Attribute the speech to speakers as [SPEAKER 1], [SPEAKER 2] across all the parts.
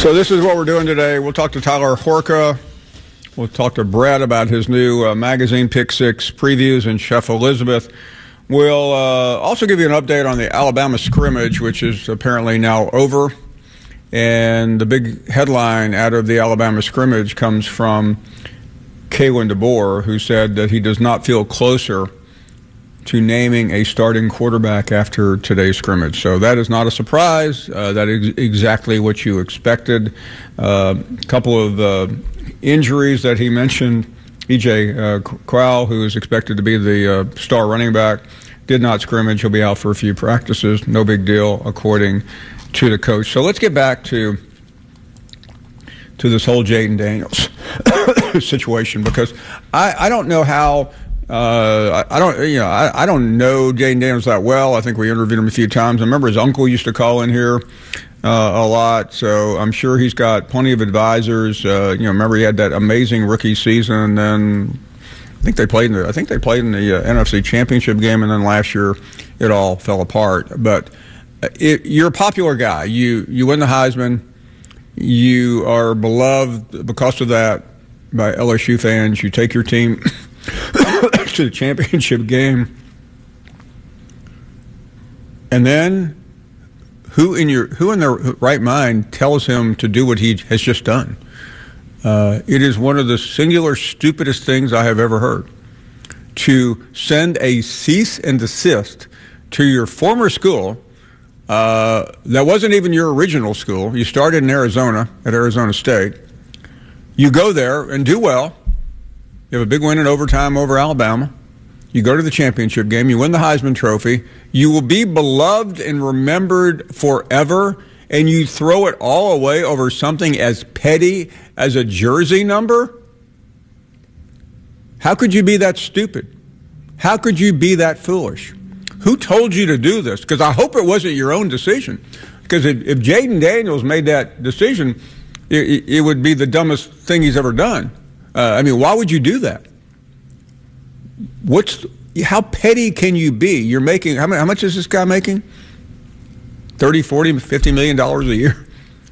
[SPEAKER 1] So this is what we're doing today. We'll talk to Tyler Horka. We'll talk to Brett about his new magazine Pick Six previews in Chef Elizabeth. We'll also give you an update on the Alabama scrimmage, which is apparently now over. And the big headline out of the Alabama scrimmage comes from Kalen DeBoer, who said that he does not feel closer to naming a starting quarterback after today's scrimmage. So that is not a surprise. That is exactly what you expected. A couple of injuries that he mentioned. E.J. Crowell, who is expected to be the star running back, did not scrimmage. He'll be out for a few practices. No big deal, according to the coach. So let's get back to this whole Jayden Daniels situation, because I don't know how. I don't know Jayden Daniels that well. I think we interviewed him a few times. I remember his uncle used to call in here a lot, so I'm sure he's got plenty of advisors. Remember he had that amazing rookie season, and then I think they played in the NFC Championship game, and then last year it all fell apart. But you're a popular guy. You win the Heisman. You are beloved because of that by LSU fans. You take your team to the championship game, and then who in their right mind tells him to do what he has just done? It is one of the singular stupidest things I have ever heard. To send a cease and desist to your former school that wasn't even your original school. You started in Arizona at Arizona State. You go there and do well. You have a big win in overtime over Alabama. You go to the championship game. You win the Heisman Trophy. You will be beloved and remembered forever, and you throw it all away over something as petty as a jersey number? How could you be that stupid? How could you be that foolish? Who told you to do this? Because I hope it wasn't your own decision. Because if Jayden Daniels made that decision, it would be the dumbest thing he's ever done. Why would you do that? How petty can you be? You're making, how much is this guy making? $30, $40, $50 million a year?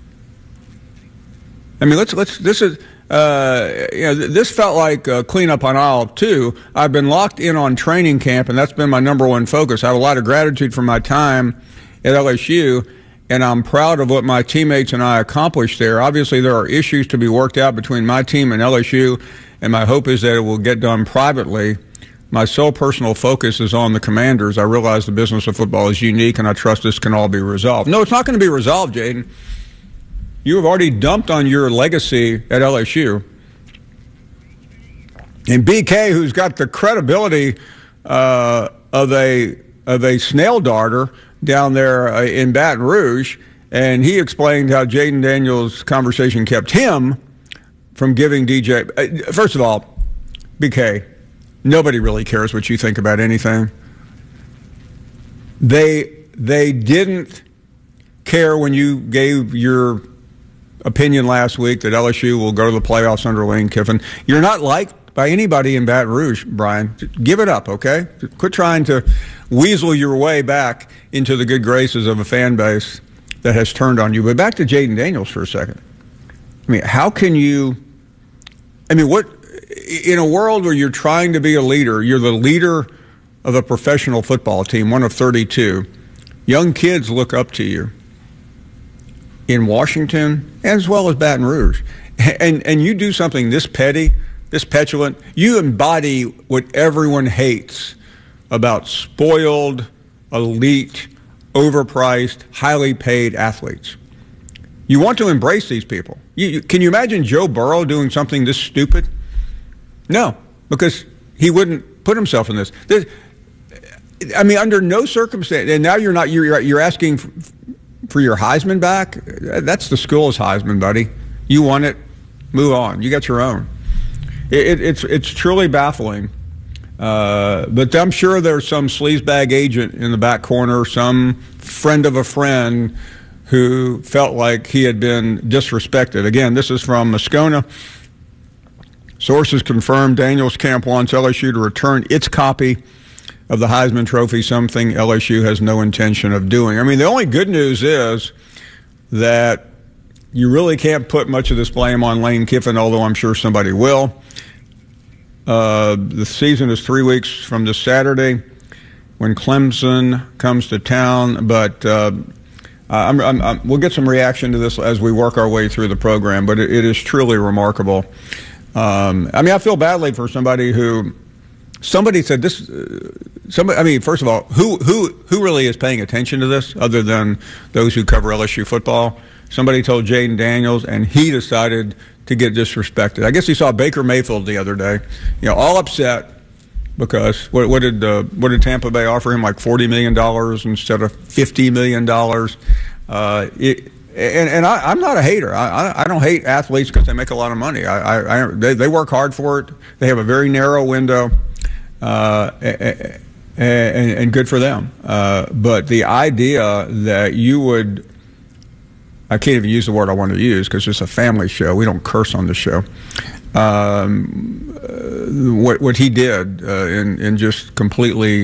[SPEAKER 1] This felt like cleanup on aisle 2. I've been locked in on training camp, and that's been my number one focus. I have a lot of gratitude for my time at LSU, and I'm proud of what my teammates and I accomplished there. Obviously, there are issues to be worked out between my team and LSU, and my hope is that it will get done privately. My sole personal focus is on the Commanders. I realize the business of football is unique, and I trust this can all be resolved. No, it's not going to be resolved, Jayden. You have already dumped on your legacy at LSU. And BK, who's got the credibility of a snail darter down there in Baton Rouge, and he explained how Jayden Daniels' conversation kept him from giving DJ. First of all, BK, nobody really cares what you think about anything. They didn't care when you gave your opinion last week that LSU will go to the playoffs under Lane Kiffin. You're not liked by anybody in Baton Rouge, Brian. Give it up, okay? Quit trying to weasel your way back into the good graces of a fan base that has turned on you. But back to Jayden Daniels for a second. How can you – what in a world where you're trying to be a leader, you're the leader of a professional football team, one of 32, young kids look up to you in Washington as well as Baton Rouge. And you do something this petty, this petulant, you embody what everyone hates about spoiled, elite, overpriced, highly paid athletes. You want to embrace these people. Can you imagine Joe Burrow doing something this stupid? No, because he wouldn't put himself in this. Under no circumstance, and now you're asking for your Heisman back? That's the school's Heisman, buddy. You won it. Move on. You got your own. It's truly baffling. But I'm sure there's some sleazebag agent in the back corner, some friend of a friend who felt like he had been disrespected. Again, this is from Moscona. Sources confirm Daniels' camp wants LSU to return its copy of the Heisman Trophy, something LSU has no intention of doing. The only good news is that you really can't put much of this blame on Lane Kiffin, although I'm sure somebody will. The season is 3 weeks from this Saturday when Clemson comes to town, but we'll get some reaction to this as we work our way through the program, but it is truly remarkable. I feel badly for somebody said this. First of all, who really is paying attention to this other than those who cover LSU football? Somebody told Jaden Daniels, and he decided to get disrespected. I guess he saw Baker Mayfield the other day, all upset because what did Tampa Bay offer him, like $40 million instead of $50 million? I'm not a hater. I don't hate athletes because they make a lot of money. They work hard for it. They have a very narrow window, and good for them. But the idea that you would, I can't even use the word I want to use because it's a family show. We don't curse on the show. What he did in just completely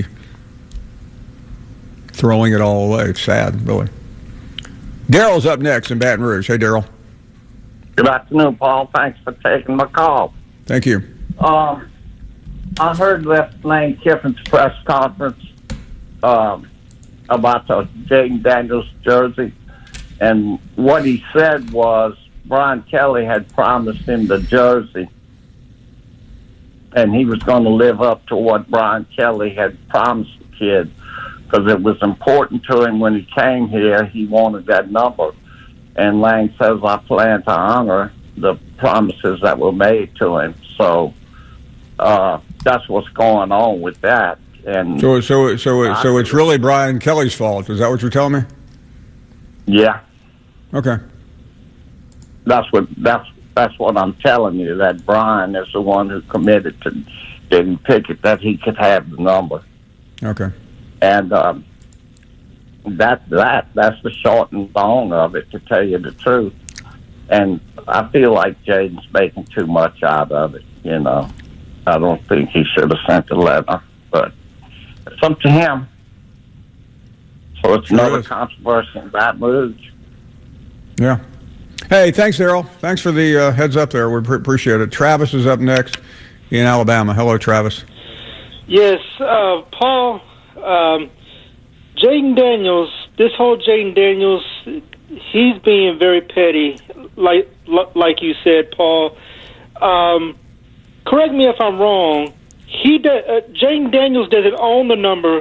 [SPEAKER 1] throwing it all away. It's sad, really. Daryl's up next in Baton Rouge. Hey, Daryl.
[SPEAKER 2] Good afternoon, Paul. Thanks for taking my call.
[SPEAKER 1] Thank you.
[SPEAKER 2] I heard Lane Kiffin's press conference about the Jaden Daniels jersey, and what he said was Brian Kelly had promised him the jersey, and he was going to live up to what Brian Kelly had promised the kid, because it was important to him when he came here. He wanted that number. And Lane says, I plan to honor the promises that were made to him. So that's what's going on with that. And
[SPEAKER 1] so it's really Brian Kelly's fault. Is that what you're telling me?
[SPEAKER 2] Yeah.
[SPEAKER 1] Okay.
[SPEAKER 2] That's what I'm telling you, that Brian is the one who committed to Jaden Pickett, that he could have the number.
[SPEAKER 1] Okay.
[SPEAKER 2] And that's the short and long of it, to tell you the truth. And I feel like Jaden's making too much out of it. I don't think he should have sent the letter, but it's up to him. So it's another controversy in Baton Rouge.
[SPEAKER 1] Yeah. Hey, thanks, Daryl. Thanks for the heads up there. We appreciate it. Travis is up next in Alabama. Hello, Travis.
[SPEAKER 3] Yes, Paul. Jaden Daniels, this whole Jaden Daniels, he's being very petty, like you said, Paul. Correct me if I'm wrong. Jaden Daniels doesn't own the number.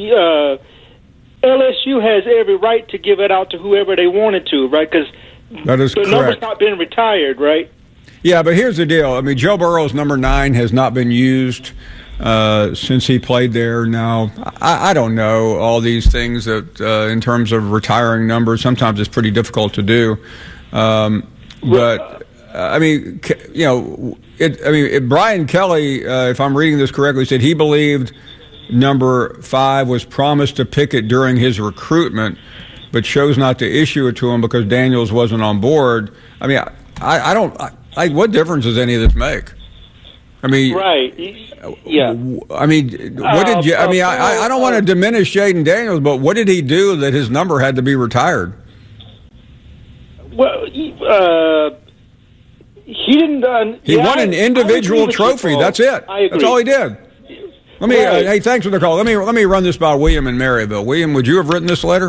[SPEAKER 3] LSU has every right to give it out to whoever they wanted to, right? Because
[SPEAKER 1] that is correct.
[SPEAKER 3] The number's not been retired, right?
[SPEAKER 1] Yeah, but here's the deal. Joe Burrow's number 9 has not been used since he played there. Now, I don't know all these things that in terms of retiring numbers. Sometimes it's pretty difficult to do. Brian Kelly, if I'm reading this correctly, said he believed number 5 was promised to Pickett during his recruitment, but chose not to issue it to him because Daniels wasn't on board. I don't. What difference does any of this make?
[SPEAKER 3] Right. Yeah.
[SPEAKER 1] What did you? I don't want to diminish Jaden Daniels, but what did he do that his number had to be retired?
[SPEAKER 3] Well, he didn't.
[SPEAKER 1] He won an individual trophy. That's it.
[SPEAKER 3] I agree.
[SPEAKER 1] That's all he did. Let me. Hey, thanks for the call. Let me run this by William in Maryville. William, would you have written this letter?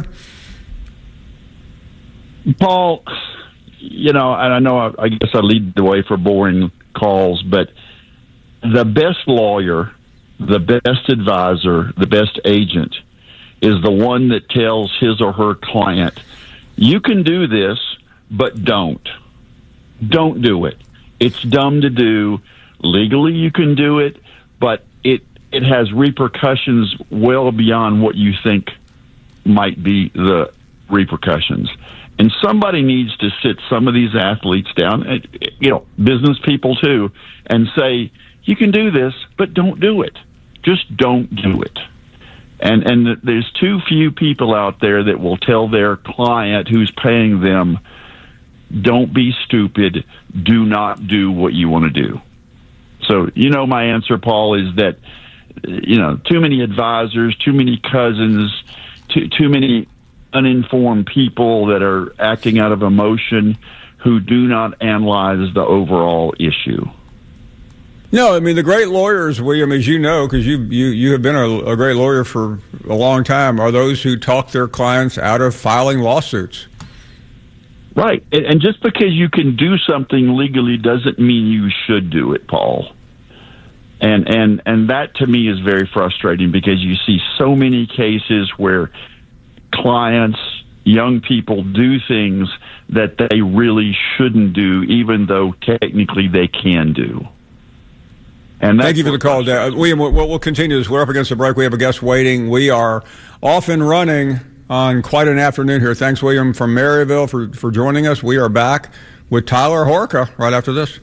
[SPEAKER 4] Paul, and I know I guess I lead the way for boring calls, but the best lawyer, the best advisor, the best agent is the one that tells his or her client, you can do this, but don't do it. It's dumb to do. Legally, you can do it, but it has repercussions well beyond what you think might be the repercussions. And somebody needs to sit some of these athletes down, business people too, and say, you can do this, but don't do it. Just don't do it. And there's too few people out there that will tell their client who's paying them, don't be stupid, do not do what you want to do. So, my answer, Paul, is that, too many advisors, too many cousins, too many uninformed people that are acting out of emotion who do not analyze the overall issue.
[SPEAKER 1] No, I mean, the great lawyers, William, as you know, because you have been a great lawyer for a long time, are those who talk their clients out of filing lawsuits.
[SPEAKER 4] Right. And just because you can do something legally doesn't mean you should do it, Paul. And that to me is very frustrating, because you see so many cases where clients, young people, do things that they really shouldn't do, even though technically they can do. And
[SPEAKER 1] thank you for the call, William. We'll continue this. We're up against the break. We have a guest waiting. We are off and running on quite an afternoon here. Thanks, William, from Maryville, for joining us. We are back with Tyler Horka right after this.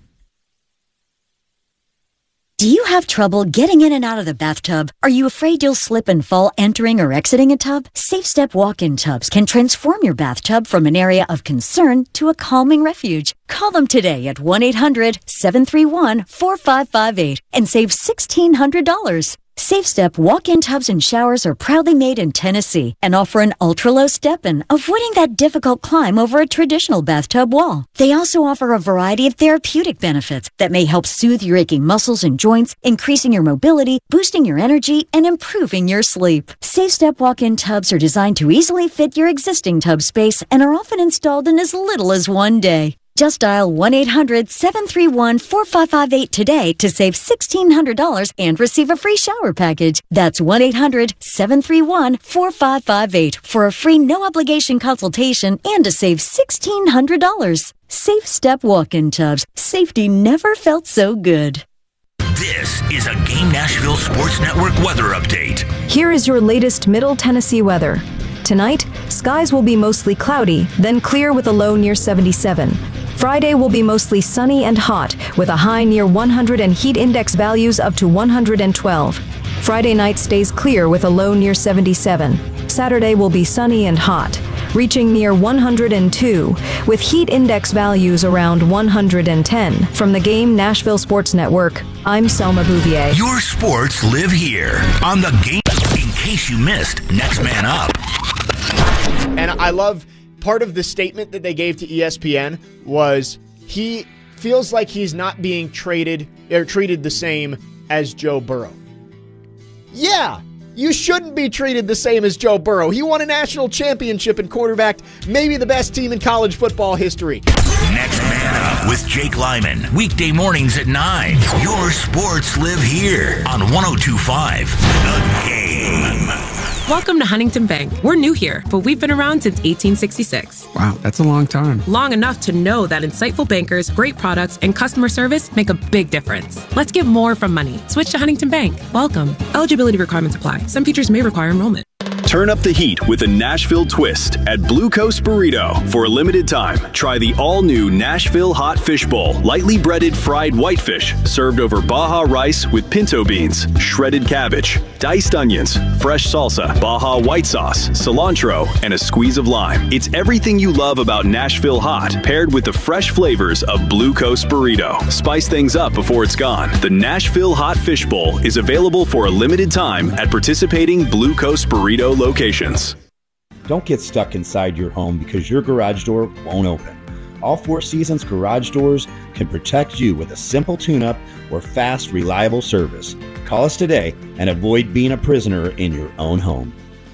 [SPEAKER 5] Do you have trouble getting in and out of the bathtub? Are you afraid you'll slip and fall entering or exiting a tub? SafeStep walk-in tubs can transform your bathtub from an area of concern to a calming refuge. Call them today at 1-800-731-4558 and save $1,600. SafeStep walk-in tubs and showers are proudly made in Tennessee and offer an ultra-low step-in, avoiding that difficult climb over a traditional bathtub wall. They also offer a variety of therapeutic benefits that may help soothe your aching muscles and joints, increasing your mobility, boosting your energy, and improving your sleep. SafeStep walk-in tubs are designed to easily fit your existing tub space and are often installed in as little as one day. Just dial 1-800-731-4558 today to save $1,600 and receive a free shower package. That's 1-800-731-4558 for a free no-obligation consultation and to save $1,600. SafeStep walk-in tubs. Safety never felt so good.
[SPEAKER 6] This is a Game Nashville Sports Network weather update.
[SPEAKER 7] Here is your latest Middle Tennessee weather. Tonight, skies will be mostly cloudy, then clear with a low near 77. Friday will be mostly sunny and hot, with a high near 100 and heat index values up to 112. Friday night stays clear with a low near 77. Saturday will be sunny and hot, reaching near 102, with heat index values around 110. From the Game Nashville Sports Network, I'm Selma Bouvier.
[SPEAKER 6] Your sports live here on the Game. In case you missed Next Man Up.
[SPEAKER 8] And I love part of the statement that they gave to ESPN was he feels like he's not being treated the same as Joe Burrow. Yeah, you shouldn't be treated the same as Joe Burrow. He won a national championship and quarterbacked maybe the best team in college football history.
[SPEAKER 6] Next Man Up with Jake Lyman. Weekday mornings at 9. Your sports live here on 102.5 The Game.
[SPEAKER 9] Welcome to Huntington Bank. We're new here, but we've been around since 1866.
[SPEAKER 10] Wow, that's a long time.
[SPEAKER 9] Long enough to know that insightful bankers, great products, and customer service make a big difference. Let's get more from money. Switch to Huntington Bank. Welcome. Eligibility requirements apply. Some features may require enrollment.
[SPEAKER 11] Turn up the heat with a Nashville twist at Blue Coast Burrito. For a limited time, try the all-new Nashville Hot Fish Bowl. Lightly breaded fried whitefish, served over Baja rice with pinto beans, shredded cabbage, diced onions, fresh salsa, Baja white sauce, cilantro, and a squeeze of lime. It's everything you love about Nashville Hot, paired with the fresh flavors of Blue Coast Burrito. Spice things up before it's gone. The Nashville Hot Fish Bowl is available for a limited time at participating Blue Coast Burrito locations.
[SPEAKER 12] Don't get stuck inside your home because your garage door won't open. All Four Seasons garage doors can protect you with a simple tune-up or fast, reliable service. Call us today and avoid being a prisoner in your own home.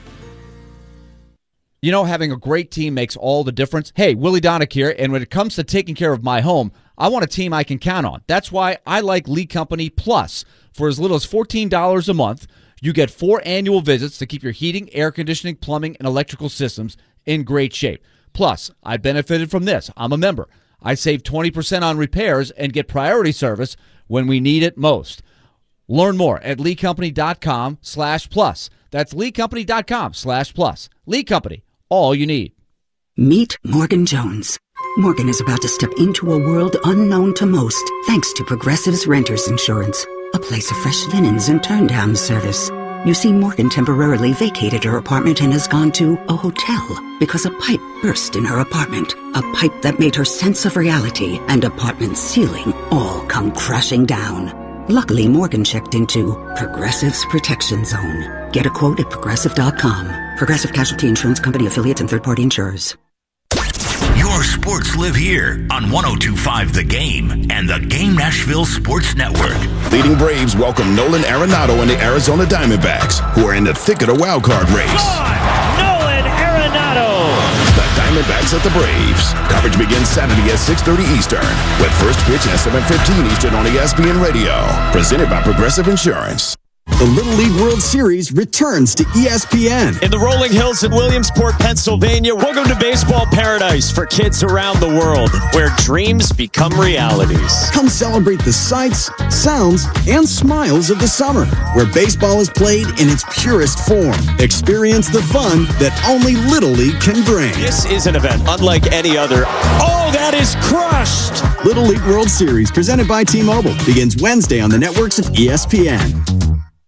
[SPEAKER 13] You know, having a great team makes all the difference. Hey, Willie Donick here, and when it comes to taking care of my home, I want a team I can count on. That's why I like Lee Company Plus. For as little as $14 a month, you get 4 annual visits to keep your heating, air conditioning, plumbing, and electrical systems in great shape. Plus, I benefited from this. I'm a member. I save 20% on repairs and get priority service when we need it most. Learn more at leecompany.com/plus. That's leecompany.com/plus. Lee Company, all you need.
[SPEAKER 14] Meet Morgan Jones. Morgan is about to step into a world unknown to most, thanks to Progressive's Renters Insurance, a place of fresh linens and turn-down service. You see, Morgan temporarily vacated her apartment and has gone to a hotel because a pipe burst in her apartment. A pipe that made her sense of reality and apartment ceiling all come crashing down. Luckily, Morgan checked into Progressive's Protection Zone. Get a quote at Progressive.com. Progressive Casualty Insurance Company affiliates and third-party insurers.
[SPEAKER 6] Your sports live here on 102.5 The Game and The Game Nashville Sports Network.
[SPEAKER 10] Leading Braves welcome Nolan Arenado and the Arizona Diamondbacks, who are in the thick of the wild card race.
[SPEAKER 15] Nolan Arenado.
[SPEAKER 10] The Diamondbacks at the Braves. Coverage begins Saturday at 6:30 Eastern, with first pitch at 7:15 Eastern on ESPN Radio. Presented by Progressive Insurance.
[SPEAKER 16] The Little League World Series returns to ESPN.
[SPEAKER 15] In the rolling hills in Williamsport, Pennsylvania, welcome to baseball paradise for kids around the world, where dreams become realities.
[SPEAKER 16] Come celebrate the sights, sounds, and smiles of the summer, where baseball is played in its purest form. Experience the fun that only Little League can bring.
[SPEAKER 15] This is an event unlike any other. Oh, that is crushed!
[SPEAKER 16] Little League World Series, presented by T-Mobile, begins Wednesday on the networks of ESPN.